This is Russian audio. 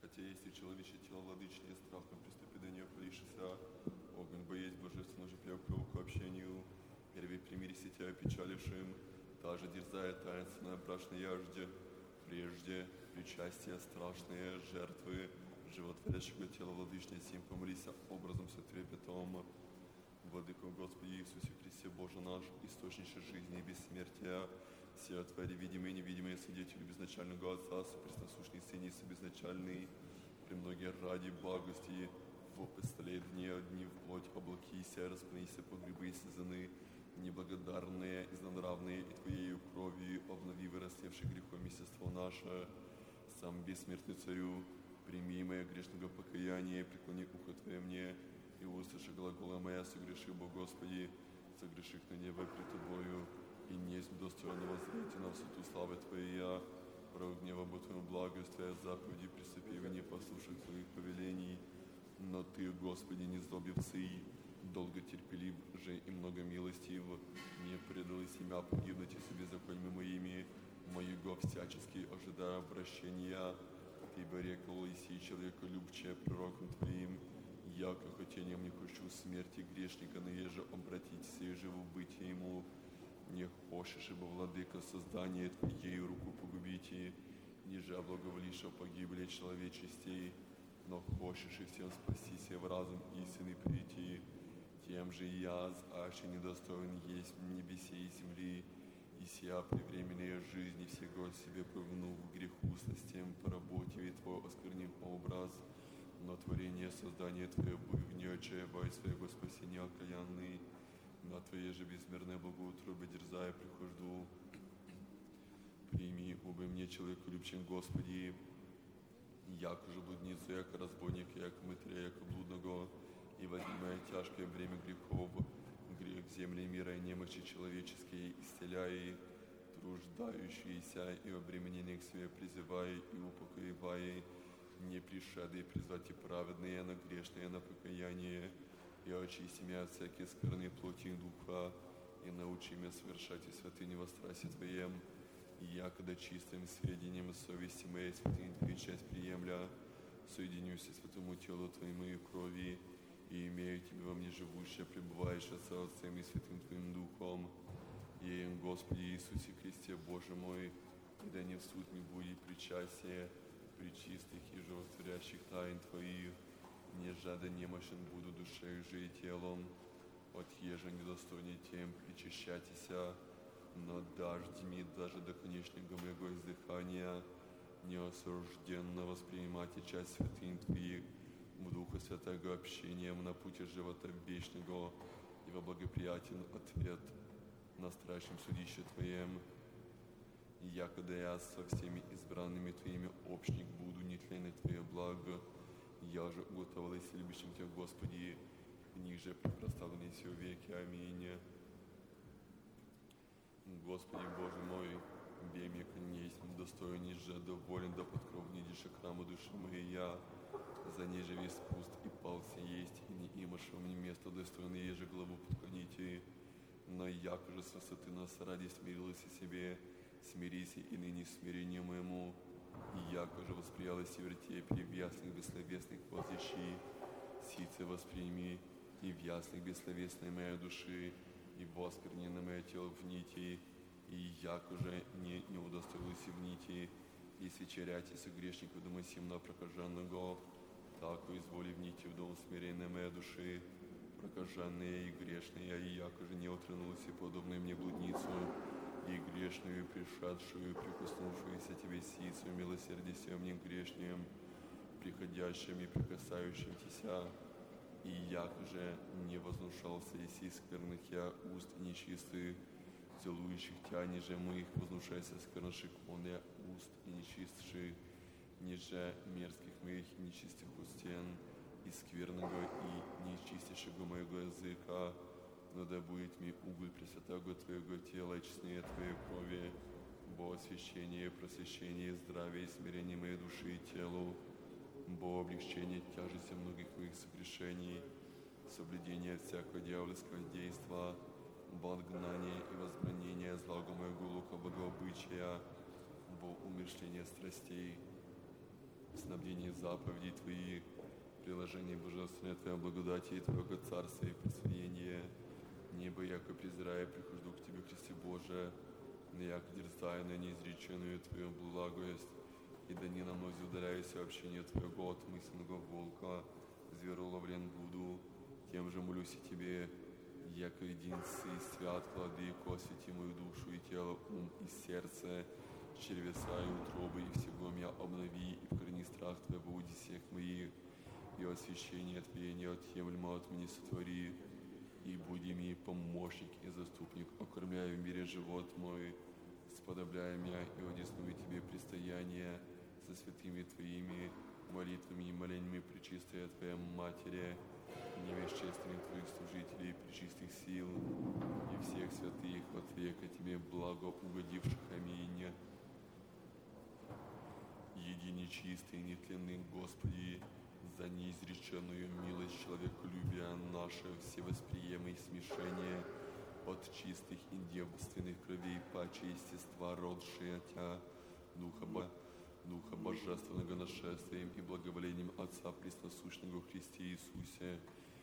Хотя есть и человечье тело владычнее, страхом приступи до нее полишися. Огонь боесть божественно же приокрыл к общению. Первый примирися тебя печалившим, та же дерзая таинственная брашная яжде. Прежде причастия страшные жертвы животворящего тела владычнее сим помолися образом со трепетом. Владыко Господи Иисусе Христе, Боже наш, источнище жизни и бессмертия, все Твори видимые и невидимые свидетели безначального Отца, сопрестосущный Сын и собезначальный, премногие ради благости, в постоле дни одни в плоть облакися, распнися погребы сизаны, неблагодарные, изнонравные, и Твоею кровью обнови вырастевший грехом естество наше. Сам бессмертный Царю, прими мое грешного покаяния, преклони ухо Твое мне, и услыши глагола моя, согреши, Бо Господи, согреших на небо пред Тобою, и несть достойного зрите на высоту славы Твоей я, порог гнева бо Твоему благость Твоя заповеди, приступи в непослушных Твоих повелений. Но Ты, Господи, не злобився и долго терпелив же и много милостив, не предал себя погибнуть и себе законами моими, моего всячески ожидая обращения. Ты бы рекл Иси человека любче пророком Твоим, яко хотением не хочу смерти грешника, но еже обратиться и живу бытие ему. Не хочешь, ибо владыка создание Твоею руку погубите, ниже благоволиша погибли человечестей, но хочешь и всем спастися в разум истины прийти. Тем же я, аще недостоин есть в небесе и земли, и сия превременная жизни всего себе повну в греху со тем по работе и Твой оскверним образ, но творение создания Твое быв не отчаивай своего спасения окаянный, на Твоей же безмерной благоутробе дерзая прихожду. Прими, убы мне человеку любчим Господи, яко же блудницу, яко разбойника, яко мытаря, яко блудного, и возьмая тяжкое бремя грехов, грех земли мира и немощи человеческие, исцеляй, труждающиеся и обременение к себе призывай и упокоивай, не пришедшие призвать и праведные, на грешные, на покаяние, и очисти меня от всякой скверной плоти и духа, и научи меня совершать и святыни во страсти Твоем, и якогда чистым сведением совести моей святыни Твоей часть приемля, соединюсь со святому телу Твоему и крови, и имею Тебя во мне живущее, пребывающее со Отцем и Святым Твоим Духом, и им, Господи Иисусе Христе, Боже мой, и да не в суд не будет причастия, пречистых и животворящих тайн Твоих, не жада немощен буду душею же и телом, от ежа недостойней тем причащайтеся, но дождьми даже до конечного моего издыхания, неосужденно воспринимайте часть святынь Твоих, в Духа Святого общением на пути живота вечного и во благоприятен ответ на страшном судище Твоем. И якогда я со всеми избранными Твоими общник буду нетленное Твое благо, я же уготовилась любящим Тебя, Господи, в них же препроставлены все веки. Аминь. Господи Боже мой, бей мне конец, достоин же, доволен, да подкровнидише к храму души моей я, за ней же весь пуст и пался есть, и не имаше мне место достойное, еже главу подклоните, но яко же с высоты нас ради смирилась и себе, смирись и ныне смирению моему, и яко же восприялась и вертепе в ясных бессловесных возвещи, сице восприми и в ясных бессловесной моей души, и восквернено мое тело в нити, и яко же не удостоилась в нити, и свечеряйте со грешнику дома симна прокаженного, так изволи в нити в дом смиренной моей души, прокаженные и грешные, и яко же не отранулась и подобную мне блудницу, и грешную, пришедшую, прикоснувшуюся Тебе сицу, милосердие всем мне грешным, приходящим и прикасающим Тися, и яко же не вознушался иси скверных я уст нечистых, целующих Тя, ниже моих вознушайся сквернших он я уст и нечистших, ниже мерзких моих и нечистых устен, и скверного и нечистейшего моего языка, но да будет мне уголь пресвятого Твоего тела и честнее Твоей крови, бо освящение, просвещение, здравие и смирение моей души и телу, бо облегчение тяжести многих моих согрешений, соблюдение всякого дьявольского действа, бо отгнание и возбранение злого моего лука богообычая, бо умершление страстей, с снабдение заповедей Твои, приложение божественное Твоей благодати и Твоего Царства и присвоение. Небо, яко презирая, прихожу к Тебе, Христе Боже, но яко дерзая на неизреченную Твою благость, и да не на мной удаляюсь общение Твоего от мысленного волка, зверу ловлен буду, тем же молюсь и Тебе, яко единцы и свят, владыко, освети мою душу и тело, ум и сердце, червеса и утробы, и всего меня обнови, и вкорени страх Твой во уди всех моих, и освящение Твое неотъемлемо от меня сотвори, и буди мне помощник и заступник, окормляй в мире живот мой, сподобляй меня и одесную Тебе предстояние со святыми Твоими молитвами и молениями пречистая Твоя Матери, невещественных Твоих служителей, пречистых сил и всех святых от века Тебе благо угодивших. Аминь. Единый чистый, нетленный Господи, за неизреченную милость человеколюбия наше всевосприемое смешение от чистых и девственных кровей паче естества, родшие от Тя, Духа Божественного нашествием и благоволением Отца Пресносущного в Христе Иисусе,